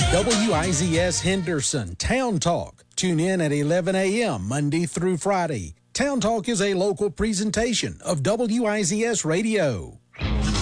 WIZS Henderson Town Talk. Tune in at 11 a.m. Monday through Friday. Town Talk is a local presentation of WIZS Radio.